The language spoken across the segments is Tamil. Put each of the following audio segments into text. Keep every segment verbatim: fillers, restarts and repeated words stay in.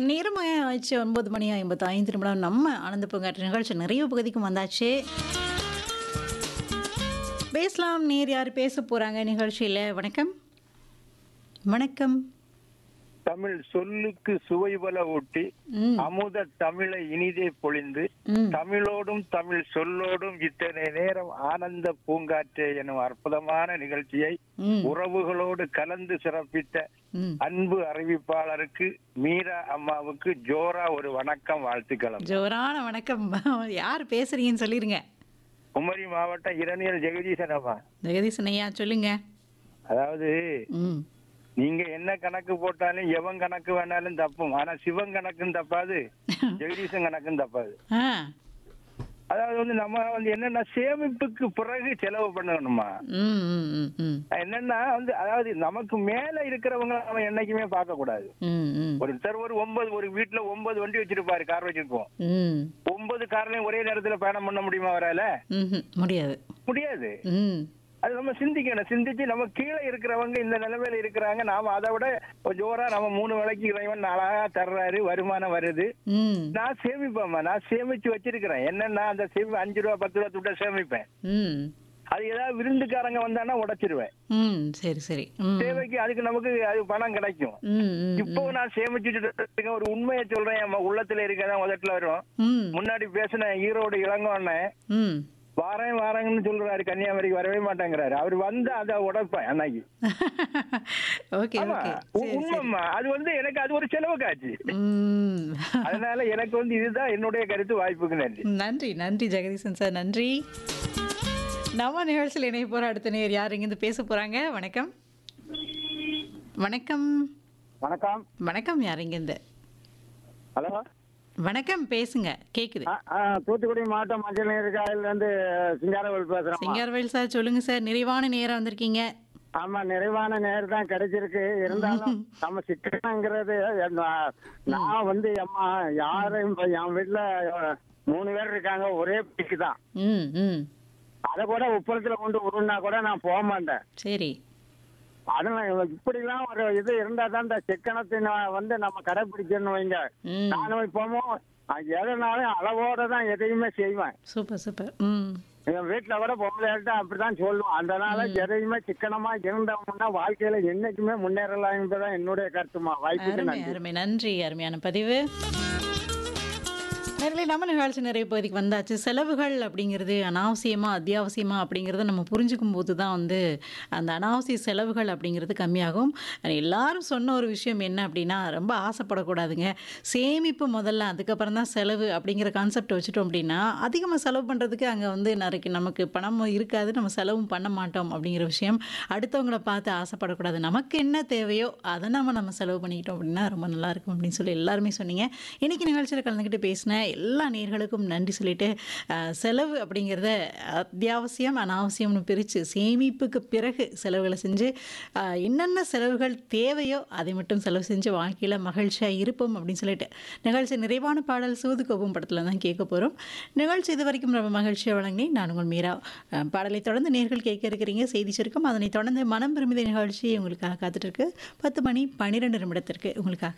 நேரமாக ஆயிடுச்சு ஒன்பது மணி ஐம்பத்தி ஐந்து நிமிடம். நம்ம ஆனந்த பூங்காற்று நிகழ்ச்சி நிறைய பகுதிக்கும் வந்தாச்சு. பேசலாம். நேர் யார் பேச போகிறாங்க நிகழ்ச்சியில்? வணக்கம். வணக்கம். தமிழ் சொல்லுக்கு சுவைபல ஊட்டி ம் அமுத தமிழை இனிதே பொழிந்து ம் தமிழோடும் தமிழ் சொல்லோடும் இத்தனை நேரம் ஆனந்த பூங்காற்றே எனும் அற்புதமான நிகழ்ச்சியை ம் உறவுகளோடு கலந்து சிறப்பித்த ம் அன்பு அறிவிப்பாளருக்கு மீரா அம்மாவுக்கு ஜோரா ஒரு வணக்கம், வாழ்த்துக்களம். ஜோரான வணக்கம். யார் பேசுறீங்கன்னு சொல்லிருங்க. குமரி மாவட்டம் இரணியல் ஜெகதீசன் அம்மா. ஜெகதீசன் ஐயா சொல்லுங்க. அதாவது ம் நீங்க என்ன கணக்கு போட்டாலும் எவன் கணக்கு வேணாலும் தப்பும், ஆனா சிவன் கணக்கும் தப்பாது, ஜெகதீசன் கணக்கும் தப்பாது. ஆ அதாவது வந்து நம்ம வந்து என்னன்னா சேமிப்புக்கு பிறகு செலவு பண்ணணுமா. ம் ம் ம் ம் என்னன்னா வந்து அதாவது நமக்கு மேல இருக்கிறவங்க நம்ம என்னைக்குமே பார்க்க கூடாது. ம் ம் ஒருத்தர் ஒரு ஒன்பது ஒரு வீட்டுல ஒன்பது வண்டி வச்சிருப்பாரு, கார் வச்சிருக்கோம். ம் ஒன்பது கார்லயும் ஒரே நேரத்துல பயணம் பண்ண முடியுமா அவரால? ம்ஹும். முடியாது. முடியாது. ம் அது நம்ம சிந்திக்கணும். சிந்திச்சு நம்ம கீழே இருக்கிறவங்க இந்த நிலைமையில இருக்கிறாங்க, நாம அதை விட ஜோரா நம்ம மூணு வேளைக்கு இறைவன் அழகா தர்றாரு, வருமானம் வருது. ம் நான் சேமிப்பேம்மா, நான் சேமிச்சு வச்சிருக்கிறேன். என்னன்னா அந்த சேமி அஞ்சு ரூபா பத்து ரூபா துட்ட சேமிப்பேன். ம் அது ஏதாவது விருந்துக்காரங்க வந்தானா உடைச்சிருவேன். ம் சரி சரி. ம் தேவைக்கு அதுக்கு நமக்கு அது பணம் கிடைக்கும். ம் ம் இப்போ நான் சேமிச்சுட்டு ஒரு உண்மையை சொல்றேன், நம்ம உள்ளத்துல இருக்கதான் முதல்ல வரும். ம் முன்னாடி பேசின ஈரோடு இளங்கோன்னு ம் வாரேன் வாரேங்கன்னு சொல்றாரு, கன்னியாகுமரிக்கு வரவே மாட்டேங்கிறாரு. அவர் வந்து அதை உடைப்பேன் அன்னைக்கு. ஓகே ஆமா, ஓகே. உ- சரி சரி. உண்மைம்மா. அது வந்து எனக்கு அது ஒரு செலவு காட்சி. ம் அதனால எனக்கு வந்து இதுதான் என்னுடைய கருத்து. வாய்ப்புக்கு நன்றி. நன்றி நன்றி ஜெகதீசன் சார், நன்றி. நம்ம நிகழ்ச்சியில் இணைய போகிற அடுத்த நேர் யார் இங்கேருந்து பேச போகிறாங்க? வணக்கம். வணக்கம். வணக்கம். வணக்கம். யார் இங்கேருந்து? ஹலோ. வணக்கம், பேசுங்க, கேட்குது. ஆ, ஆ, தூத்துக்குடி மாவட்டம் மஞ்சள் நீர் காயில இருந்து சிங்காரவேல் பேசுறேன். சிங்காரவேல் சார் சொல்லுங்க சார். நிறைவான நேரம் வந்திருக்கீங்க. ஆமா, நிறைவான நேரம் தான் கிடைச்சிருக்கு. இருந்தாலும் நம்ம சிக்கனங்கிறது நான் நான் வந்து அம்மா யாரும் இப்ப என் வீட்டுல மூணு பேர் இருக்காங்க, ஒரே பிடிக்கு தான். ம் ம் அதை கூட உப்பளத்துல கொண்டு உருண்டா கூட நான் போக மாட்டேன். சரி. அதெல்லாம் இப்படிலாம் ஒரு இது இருந்தா தான் இந்த சிக்கனத்தை நான் வந்து நம்ம கடைபிடிக்கணும் வைங்க. ம் நானும் இப்பவும் எதனாலும் அளவோட தான் எதையுமே செய்வேன். Super super. ம் என் வீட்டுல கூட பொம்பளைகிட்ட அப்படிதான் சொல்லுவோம். அதனால எதையுமே சிக்கனமா இருந்தோம்னா வாழ்க்கையில என்னைக்குமே முன்னேறலாம் என்பதுதான் என்னுடைய கருத்துமா. வாய்ப்புக்கு அருமை நன்றி. அருமை, நன்றி. அருமையான பதிவு. நேரில் நம்ம நிகழ்ச்சி நிறைய பகுதிக்கு வந்தாச்சு. செலவுகள் அப்படிங்கிறது அனாவசியமா அத்தியாவசியமா அப்படிங்கிறத நம்ம புரிஞ்சுக்கும் போது தான் வந்து அந்த அனாவசிய செலவுகள் அப்படிங்கிறது கம்மியாகும். எல்லாரும் சொன்ன ஒரு விஷயம் என்ன அப்படின்னா, ரொம்ப ஆசைப்படக்கூடாதுங்க. சேமிப்பு முதல்ல, அதுக்கப்புறம் தான் செலவு அப்படிங்கிற கான்செப்டை வச்சுட்டோம் அப்படின்னா அதிகமாக செலவு பண்ணுறதுக்கு அங்கே வந்து நிறைய நமக்கு பணமும் இருக்காது, நம்ம செலவும் பண்ண மாட்டோம் அப்படிங்கிற விஷயம். அடுத்தவங்கள பார்த்து ஆசைப்படக்கூடாது. நமக்கு என்ன தேவையோ அதை நம்ம நம்ம செலவு பண்ணிக்கிட்டோம் அப்படின்னா ரொம்ப நல்லாயிருக்கும் அப்படின்னு சொல்லி எல்லாருமே சொன்னீங்க. இன்றைக்கி நிகழ்ச்சியில் கலந்துக்கிட்டு பேசின எல்லா நேர்களுக்கும் நன்றி சொல்லிட்டு, செலவு அப்படிங்கிறத அத்தியாவசியம் அனாவசியம்னு பிரித்து சேமிப்புக்கு பிறகு செலவுகளை செஞ்சு என்னென்ன செலவுகள் தேவையோ அதை மட்டும் செலவு செஞ்சு வாழ்க்கையில் மகிழ்ச்சியாக இருப்போம் அப்படின்னு சொல்லிட்டு நிகழ்ச்சி நிறைவான பாடல் சூது கோபம் படத்தில் தான் கேட்க போகிறோம். நிகழ்ச்சி இது வரைக்கும் ரொம்ப மகிழ்ச்சியாக வழங்கினேன் நான் உங்கள் மீரா. பாடலை தொடர்ந்து நேர்கள் கேட்க இருக்கிறீங்க செய்தி சுருக்கம். அதனை தொடர்ந்து மனம் பெருமித நிகழ்ச்சி உங்களுக்காக காத்துட்ருக்கு. பத்து மணி பன்னிரெண்டு நிமிடத்திற்கு உங்களுக்காக.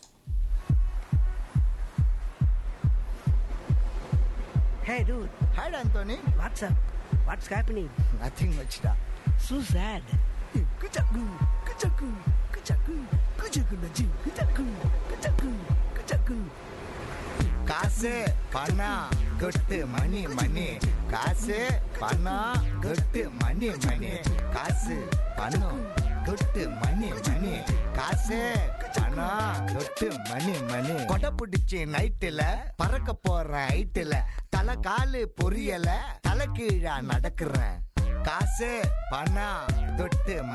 Hey dude, Hi Anthony. what's up? What's happening? Nothing much da. So sad. Kuchaku, kuchaku, kuchaku, kuchaku nachi, kuchaku, kuchaku, kuchaku. காசு பணம் கொட்டு மணி மணி, காசு பணம் கொட்டு மணி மணி, காசு பணம் கொட்டு மணி மணி, காசு பணம் கொட்டு மணி மணி. கொடை பிடிச்சி நைட்டுல பறக்க போற ஹைட்டுல தலை காலு பொரியல தலை கீழா நடக்கிறேன். காசு பணம் தொட்டு